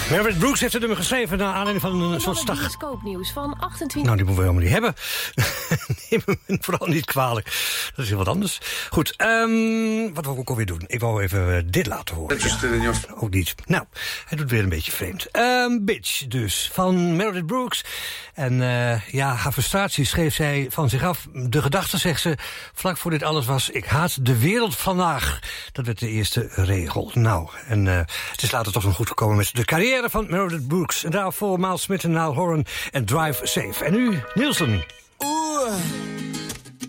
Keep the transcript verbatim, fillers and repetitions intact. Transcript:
Meredith Brooks heeft het nummer geschreven naar aanleiding van een soort stag. Bioscoopnieuws van achtentwintig... Nou, die moeten we helemaal niet hebben. Neem me vooral niet kwalijk. Dat is heel wat anders. Goed, um, wat wil ik ook alweer doen? Ik wou even uh, dit laten horen. Dat is ja. Ook niet. Nou, hij doet weer een beetje vreemd. Um, Bitch dus, van Meredith Brooks. En uh, ja, haar frustratie schreef zij van zich af. De gedachte, zegt ze, vlak voor dit alles was... ik haat de wereld vandaag. Dat werd de eerste regel. Nou, en uh, het is later toch nog goed gekomen met de carrière van Meredith Brooks. En daarvoor Miles Smith en Niall Horan en Drive Safe. En nu, Nielsen. Oeh.